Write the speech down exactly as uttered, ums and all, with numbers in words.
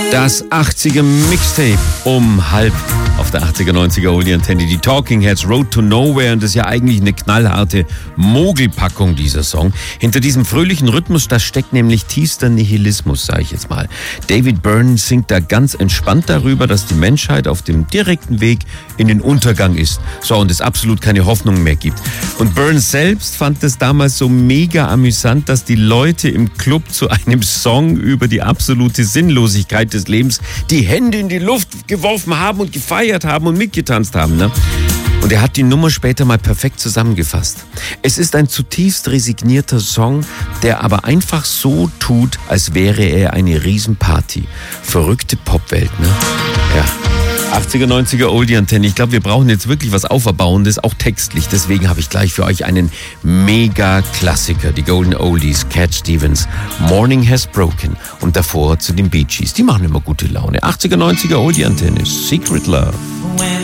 Das achtziger Mixtape um halb auf der achtziger, neunziger Oldie Antenne. Die Talking Heads, Road to Nowhere. Und das ist ja eigentlich eine knallharte Mogelpackung, dieser Song. Hinter diesem fröhlichen Rhythmus, da steckt nämlich tiefster Nihilismus, sage ich jetzt mal. David Byrne singt da ganz entspannt darüber, dass die Menschheit auf dem direkten Weg in den Untergang ist. So, und es absolut keine Hoffnung mehr gibt. Und Byrne selbst fand es damals so mega amüsant, dass die Leute im Club zu einem Song über die absolute Sinnlosigkeit des Lebens die Hände in die Luft geworfen haben und gefeiert haben und mitgetanzt haben. Ne? Und er hat die Nummer später mal perfekt zusammengefasst. Es ist ein zutiefst resignierter Song, der aber einfach so tut, als wäre er eine Riesenparty. Verrückte Popwelt, ne? Ja. achtziger, neunziger Oldie Antenne. Ich glaube, wir brauchen jetzt wirklich was Auferbauendes, auch textlich. Deswegen habe ich gleich für euch einen Mega-Klassiker. Die Golden Oldies, Cat Stevens, Morning Has Broken. Und davor zu den Bee Gees. Die machen immer gute Laune. achtziger, neunziger Oldie Antenne. Secret Love.